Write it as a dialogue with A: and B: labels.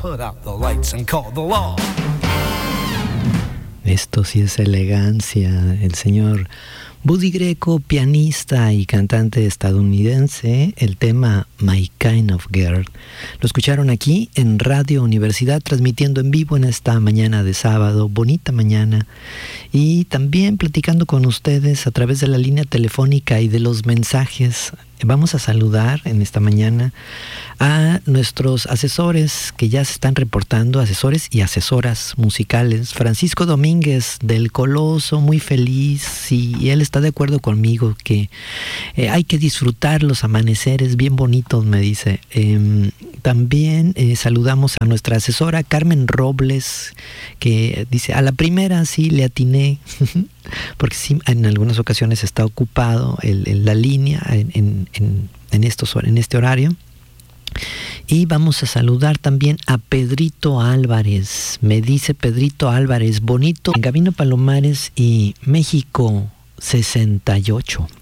A: put out the lights and call the law.
B: Esto sí es elegancia. El señor Buddy Greco, pianista y cantante estadounidense, el tema My Kind of Girl. Lo escucharon aquí en Radio Universidad, transmitiendo en vivo en esta mañana de sábado, bonita mañana, y también platicando con ustedes a través de la línea telefónica y de los mensajes. Vamos a saludar en esta mañana a nuestros asesores que ya se están reportando, asesores y asesoras musicales. Francisco Domínguez del Coloso, muy feliz, y él está de acuerdo conmigo que hay que disfrutar los amaneceres bien bonitos, me dice. También saludamos a nuestra asesora Carmen Robles, que dice, a la primera sí le atiné, porque sí, en algunas ocasiones está ocupado la línea en este horario. Y vamos a saludar también a Pedrito Álvarez. Me dice Pedrito Álvarez, bonito, en Gabino Palomares y México 68.